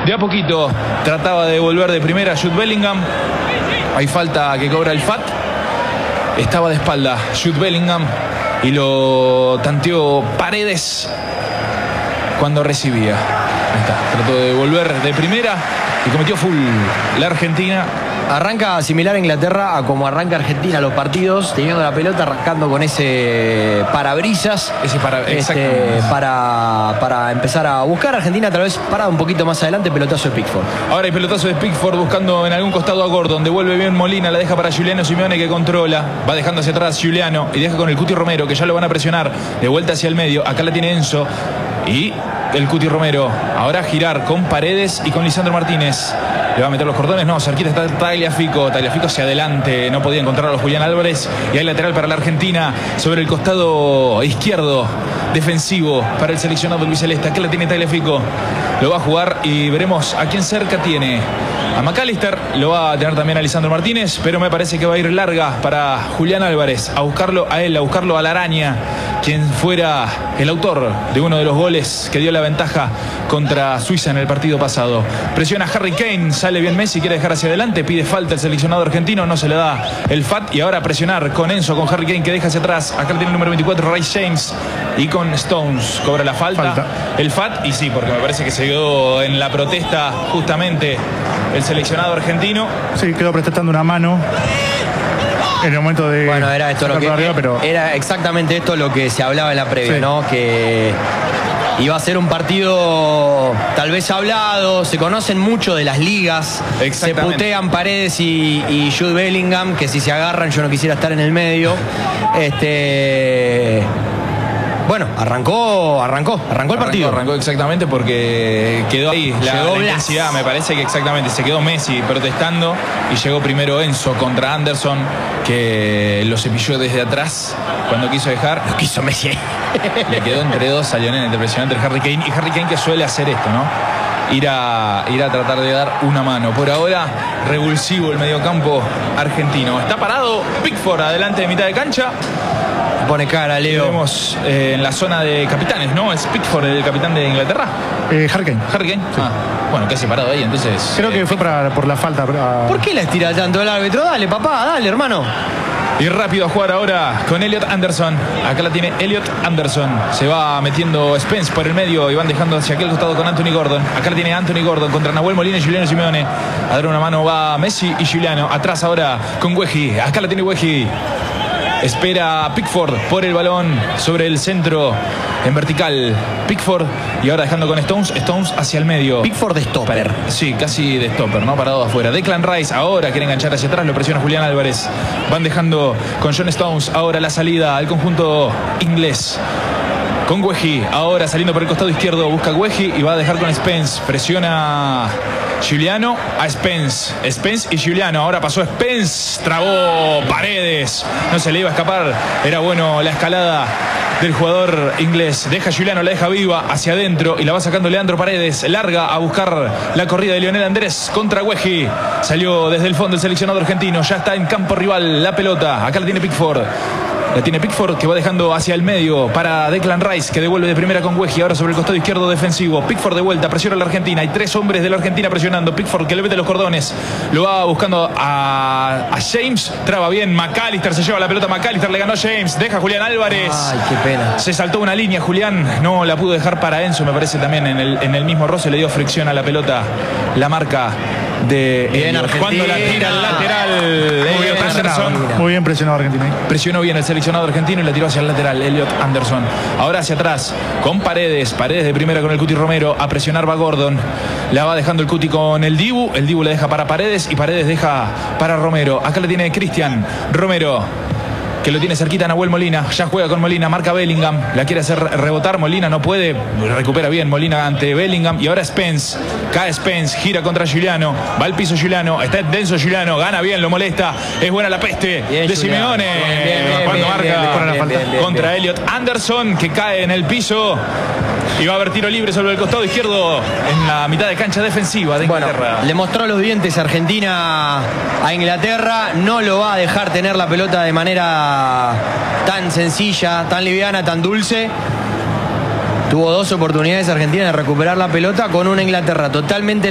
De a poquito trataba de volver de primera Jude Bellingham. Hay falta que cobra el FAT. Estaba de espalda Jude Bellingham y lo tanteó Paredes cuando recibía. Ahí está, trató de volver de primera y cometió full la Argentina. Arranca similar a Inglaterra a como arranca Argentina los partidos, teniendo la pelota, arrancando con ese parabrisas. Para empezar a buscar. Argentina tal vez parada un poquito más adelante, pelotazo de Pickford. Ahora hay pelotazo de Pickford buscando en algún costado a Gordon. Devuelve bien Molina, la deja para Giuliano Simeone, que controla. Va dejando hacia atrás Giuliano y deja con el Cuti Romero, que ya lo van a presionar. De vuelta hacia el medio. Acá la tiene Enzo. Y el Cuti Romero. Ahora a girar con Paredes y con Lisandro Martínez. Le va a meter los cordones. No, cerquita está Tagliafico. Tagliafico hacia adelante. No podía encontrar a Julián Álvarez. Y hay lateral para la Argentina sobre el costado izquierdo defensivo para el seleccionado Luis Celeste. Acá la tiene Tagliafico. Lo va a jugar y veremos a quién cerca tiene. A McAllister, lo va a tener también a Lisandro Martínez, pero me parece que va a ir larga para Julián Álvarez, a buscarlo a él, a buscarlo a la araña, quien fuera el autor de uno de los goles que dio la ventaja contra Suiza en el partido pasado. Presiona Harry Kane, sale bien Messi, quiere dejar hacia adelante, pide falta el seleccionado argentino, no se le da el FAT, y ahora a presionar con Enzo, con Harry Kane que deja hacia atrás. Acá tiene el número 24, Ray James, y con Stones cobra la falta. El FAT, y sí, porque me parece que se quedó en la protesta justamente el seleccionado argentino. Sí, quedó protestando una mano en el momento de... Bueno, era esto lo que... arriba, pero... Era exactamente esto lo que se hablaba en la previa, sí, ¿no? Que iba a ser un partido tal vez hablado, se conocen mucho de las ligas, se putean Paredes y Jude Bellingham, que si se agarran yo no quisiera estar en el medio. Bueno, arrancó el partido. Arrancó exactamente porque quedó ahí la intensidad. Me parece que exactamente se quedó Messi protestando y llegó primero Enzo contra Anderson, que lo cepilló desde atrás cuando quiso dejar. Lo quiso Messi. Le quedó entre dos, salió en la interpretación entre Harry Kane. Y Harry Kane, que suele hacer esto, ¿no? Ir a tratar de dar una mano. Por ahora, revulsivo el mediocampo argentino. Está parado Pickford adelante de mitad de cancha. Pone cara, Leo. Vemos en la zona de capitanes, ¿no? ¿Es Pickford el capitán de Inglaterra? Harry Kane. Harry Kane. Sí. Bueno, casi parado ahí, entonces. Creo que fue por la falta. ¿Por qué la estira tanto el árbitro? Dale, papá, dale, hermano. Y rápido a jugar ahora con Elliot Anderson. Acá la tiene Elliot Anderson. Se va metiendo Spence por el medio y van dejando hacia aquel costado con Anthony Gordon. Acá la tiene Anthony Gordon contra Nahuel Molina y Giuliano Simeone. A dar una mano va Messi y Giuliano. Atrás ahora con Wehi. Acá la tiene Wehi. Espera Pickford por el balón sobre el centro en vertical. Pickford y ahora dejando con Stones hacia el medio. Pickford de stopper. Sí, casi de stopper, ¿no? Parado afuera. Declan Rice ahora quiere enganchar hacia atrás, lo presiona Julián Álvarez. Van dejando con John Stones ahora la salida al conjunto inglés. Con Wehi, ahora saliendo por el costado izquierdo, busca Wehi y va a dejar con Spence. Presiona Giuliano a Spence. Spence y Giuliano. Ahora pasó Spence. Trabó Paredes. No se le iba a escapar. Era bueno la escalada del jugador inglés. Deja Giuliano, la deja viva hacia adentro y la va sacando Leandro Paredes. Larga a buscar la corrida de Lionel Andrés contra Wehi. Salió desde el fondo el seleccionado argentino. Ya está en campo rival la pelota. Acá la tiene Pickford. La tiene Pickford, que va dejando hacia el medio para Declan Rice, que devuelve de primera con Wehi. Ahora sobre el costado izquierdo defensivo. Pickford de vuelta, presiona a la Argentina. Hay tres hombres de la Argentina presionando. Pickford que le mete los cordones. Lo va buscando a James. Traba bien McAllister, se lleva la pelota McAllister. Le ganó James. Deja Julián Álvarez. Ay, qué pena. Se saltó una línea Julián. No la pudo dejar para Enzo. Me parece también en el mismo roce le dio fricción a la pelota. La marca de bien Argentina. Cuando la tira al lateral. Muy bien presionado Argentina. Presionó bien el seleccionado argentino y la tiró hacia el lateral, Elliot Anderson. Ahora hacia atrás, con Paredes de primera con el Cuti Romero. A presionar va Gordon. La va dejando el Cuti con el Dibu. El Dibu le deja para Paredes y Paredes deja para Romero. Acá le tiene Cristian Romero, que lo tiene cerquita Nahuel Molina. Ya juega con Molina, marca Bellingham. La quiere hacer rebotar, Molina no puede. Recupera bien Molina ante Bellingham. Y ahora Spence. Cae Spence, gira contra Giuliano. Va al piso Giuliano. Está denso Giuliano. Gana bien, lo molesta. Es buena la peste bien, de Simeone. Cuando marca contra Elliot Anderson, que cae en el piso. Y va a haber tiro libre sobre el costado izquierdo en la mitad de cancha defensiva de Inglaterra. Bueno, le mostró los dientes Argentina a Inglaterra. No lo va a dejar tener la pelota de manera tan sencilla, tan liviana, tan dulce. Tuvo dos oportunidades Argentina de recuperar la pelota con una Inglaterra totalmente